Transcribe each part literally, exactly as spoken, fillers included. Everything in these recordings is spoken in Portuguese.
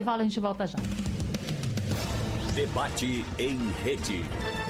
A gente volta já. Debate em rede.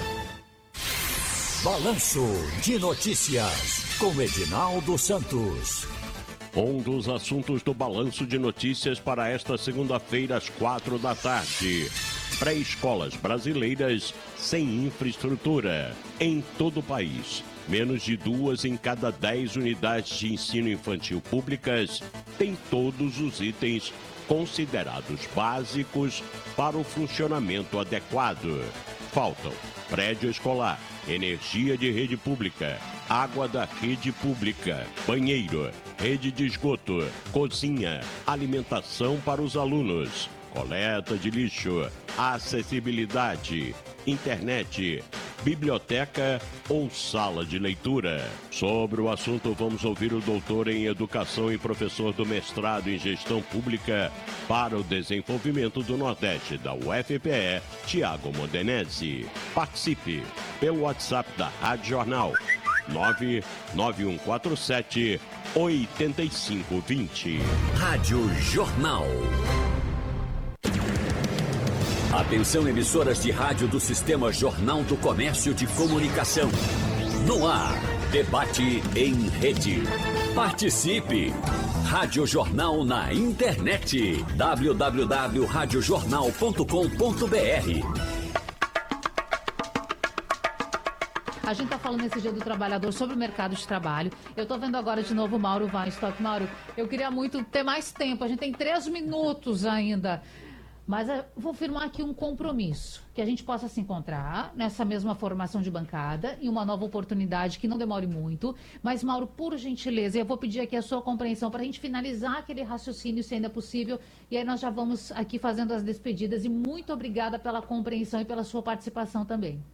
Balanço de Notícias, com Edinaldo Santos. Um dos assuntos do Balanço de Notícias para esta segunda-feira, às quatro da tarde. Pré-escolas brasileiras sem infraestrutura em todo o país. Menos de duas em cada dez unidades de ensino infantil públicas têm todos os itens considerados básicos para o funcionamento adequado. Faltam prédio escolar, energia de rede pública, água da rede pública, banheiro, rede de esgoto, cozinha, alimentação para os alunos, coleta de lixo, acessibilidade, internet, biblioteca ou sala de leitura. Sobre o assunto, vamos ouvir o doutor em Educação e professor do mestrado em Gestão Pública para o Desenvolvimento do Nordeste da U F P E, Tiago Modenese. Participe pelo WhatsApp da Rádio Jornal nove nove um quatro sete oito cinco dois zero. Rádio Jornal. Atenção, emissoras de rádio do Sistema Jornal do Comércio de Comunicação. No ar, debate em rede. Participe! Rádio Jornal na internet. w w w ponto rádio jornal ponto com ponto b r. A gente está falando nesse Dia do Trabalhador sobre o mercado de trabalho. Eu estou vendo agora de novo o Mauro Weinstock. Mauro, eu queria muito ter mais tempo. A gente tem três minutos ainda. Mas eu vou firmar aqui um compromisso, que a gente possa se encontrar nessa mesma formação de bancada em uma nova oportunidade que não demore muito. Mas, Mauro, por gentileza, eu vou pedir aqui a sua compreensão para a gente finalizar aquele raciocínio, se ainda é possível, e aí nós já vamos aqui fazendo as despedidas. E muito obrigada pela compreensão e pela sua participação também.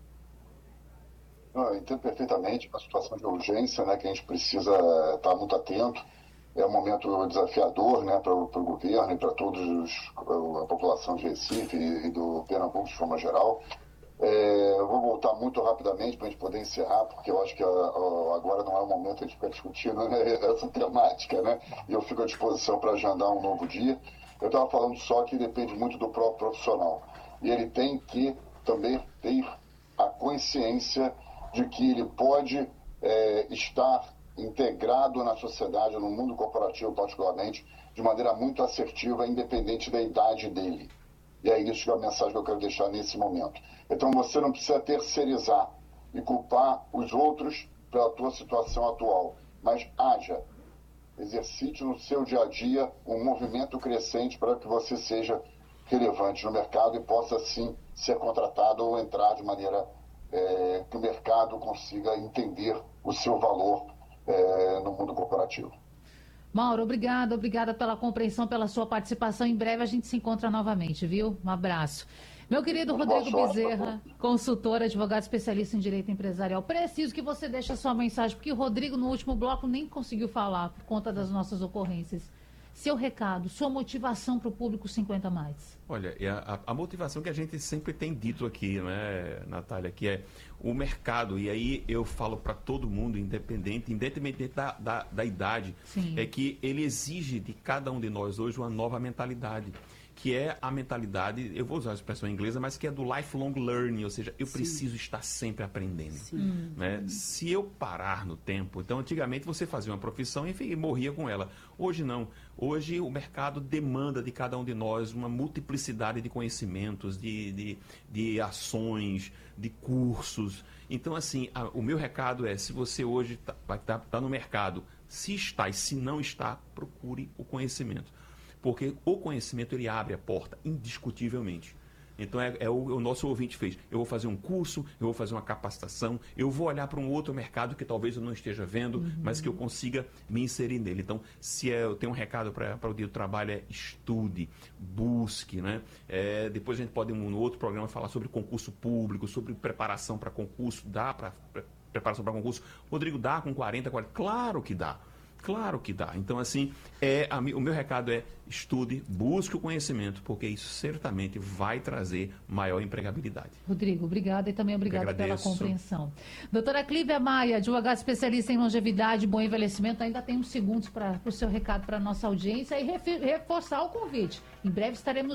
Eu entendo perfeitamente a situação de urgência, né, que a gente precisa estar muito atento. É um momento desafiador, né, para o governo e para todos os, a população de Recife e, e do Pernambuco de forma geral. É, eu vou voltar muito rapidamente para a gente poder encerrar, porque eu acho que a, a, agora não é o momento de a gente ficar discutindo, né, essa temática, né, e eu fico à disposição para agendar um novo dia. Eu estava falando só que depende muito do próprio profissional. E ele tem que também ter a consciência de que ele pode é, estar integrado na sociedade, no mundo corporativo particularmente, de maneira muito assertiva, independente da idade dele. E é isso que é a mensagem que eu quero deixar nesse momento. Então você não precisa terceirizar e culpar os outros pela tua situação atual, mas haja, exercite no seu dia a dia um movimento crescente para que você seja relevante no mercado e possa sim ser contratado ou entrar de maneira é, que o mercado consiga entender o seu valor É, no mundo corporativo. Mauro, obrigada, obrigada pela compreensão, pela sua participação. Em breve a gente se encontra novamente, viu? Um abraço. Meu querido Muito Rodrigo sorte, Bezerra, consultor, advogado especialista em direito empresarial. Preciso que você deixe a sua mensagem, porque o Rodrigo no último bloco nem conseguiu falar por conta das nossas ocorrências. Seu recado, sua motivação para o público cinquenta mais. Olha, a, a motivação que a gente sempre tem dito aqui, né, Natália, que é o mercado, e aí eu falo para todo mundo, independente, independente da, da, da idade, Sim. é que ele exige de cada um de nós hoje uma nova mentalidade, que é a mentalidade, eu vou usar a expressão inglesa, mas que é do lifelong learning, ou seja, eu Sim. preciso estar sempre aprendendo. Sim. Né? Se eu parar no tempo, então antigamente você fazia uma profissão e, e morria com ela. Hoje não. Hoje o mercado demanda de cada um de nós uma multiplicidade de conhecimentos, de, de, de ações, de cursos. Então, assim, a, o meu recado é, se você hoje está tá, tá no mercado, se está e se não está, procure o conhecimento. Porque o conhecimento, ele abre a porta, indiscutivelmente. Então, é, é o, o nosso ouvinte fez. Eu vou fazer um curso, eu vou fazer uma capacitação, eu vou olhar para um outro mercado que talvez eu não esteja vendo, uhum. mas que eu consiga me inserir nele. Então, se é, eu tenho um recado para o dia do trabalho, é estude, busque, né? É, depois a gente pode, no outro programa, falar sobre concurso público, sobre preparação para concurso. Dá para preparação para concurso? Rodrigo, dá com quarenta, quarenta? Claro que dá. Claro que dá. Então, assim, é, a, o meu recado é estude, busque o conhecimento, porque isso certamente vai trazer maior empregabilidade. Rodrigo, obrigada e também obrigada pela compreensão. Doutora Clívia Maia, advogada especialista em longevidade e bom envelhecimento, ainda tem uns segundos para o seu recado para a nossa audiência e reforçar o convite. Em breve estaremos